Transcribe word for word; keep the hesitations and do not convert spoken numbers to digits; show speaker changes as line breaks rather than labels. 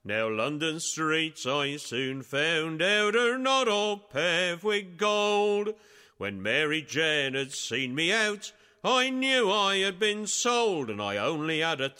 Now London streets I soon found out are not all paved with gold. When Mary Jane had seen me out, I knew I had been sold, and I only had a